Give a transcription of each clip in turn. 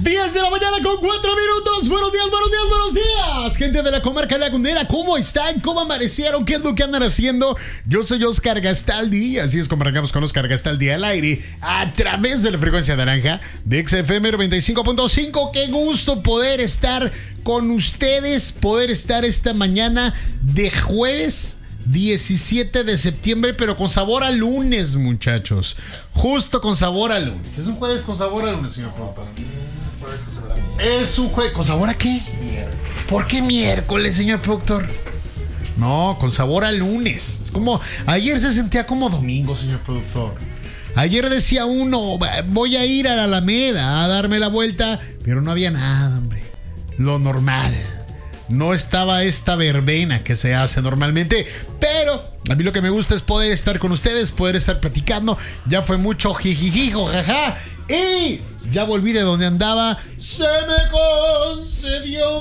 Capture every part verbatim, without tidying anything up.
diez de la mañana con cuatro minutos. Buenos días, buenos días, buenos días. Gente de la comarca lagunera, ¿cómo están? ¿Cómo amanecieron? ¿Qué es lo que andan haciendo? Yo soy Oscar Gastaldi. Así es como arrancamos con Oscar Gastaldi al aire a través de la frecuencia naranja de X F M noventa y cinco punto cinco. Qué gusto poder estar con ustedes, poder estar esta mañana de jueves diecisiete de septiembre, pero con sabor a lunes, muchachos. Justo con sabor a lunes. Es un jueves con sabor a lunes, señor productor. Es un jueves. ¿Con sabor a qué? ¿Por qué miércoles, señor productor? No, con sabor a lunes. Es como, ayer se sentía como domingo, señor productor. Ayer decía uno, voy a ir a la Alameda a darme la vuelta, pero no había nada, hombre. Lo normal. No estaba esta verbena que se hace normalmente, pero a mí lo que me gusta es poder estar con ustedes, poder estar platicando. Ya fue mucho jijijijo, jaja, y ya volví de donde andaba. Se me concedió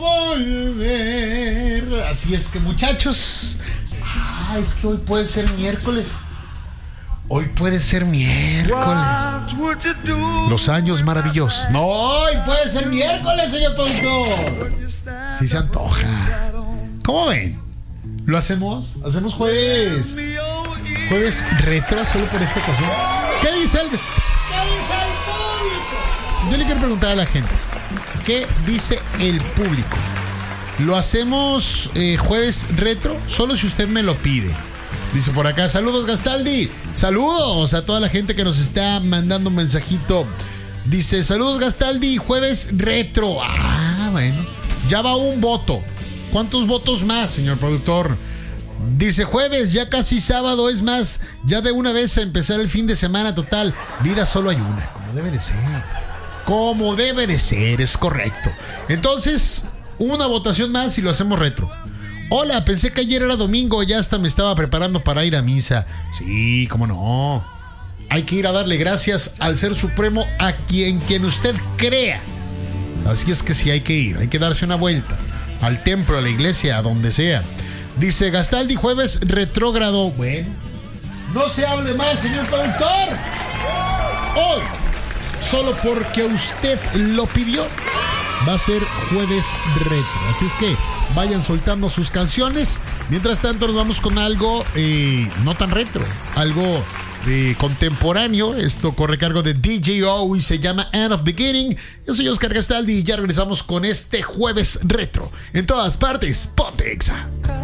volver. Así es que, muchachos, ah, es que hoy puede ser miércoles. Hoy puede ser miércoles. Los años maravillosos. No, hoy puede ser miércoles, señor productor. Sí se antoja. ¿Cómo ven? ¿Lo hacemos? ¿Hacemos jueves? Jueves retro solo por esta ocasión. ¿Qué dice el, ¿Qué dice el público? Yo le quiero preguntar a la gente, ¿qué dice el público? ¿Lo hacemos eh, jueves retro? Solo si usted me lo pide. Dice por acá, saludos Gastaldi. Saludos a toda la gente que nos está mandando un mensajito. Dice, saludos Gastaldi, jueves retro. Ah, bueno. Ya va un voto. ¿Cuántos votos más, señor productor? Dice, jueves, ya casi sábado. Es más, ya de una vez a empezar el fin de semana total. Vida solo hay una, como debe de ser. Como debe de ser, es correcto. Entonces, una votación más y lo hacemos retro. Hola, pensé que ayer era domingo, ya hasta me estaba preparando para ir a misa. Sí, cómo no. Hay que ir a darle gracias al Ser Supremo, a quien, quien usted crea. Así es que sí, hay que ir, hay que darse una vuelta. Al templo, a la iglesia, a donde sea. Dice Gastaldi, jueves retrógrado. Bueno, no se hable más, señor productor. Hoy, solo porque usted lo pidió, va a ser jueves retro. Así es que vayan soltando sus canciones. Mientras tanto nos vamos con algo eh, no tan retro, algo eh, contemporáneo. Esto corre cargo de D J O y se llama End of Beginning. Yo soy Oscar Gastaldi y ya regresamos con este jueves retro. En todas partes, ponte Exa.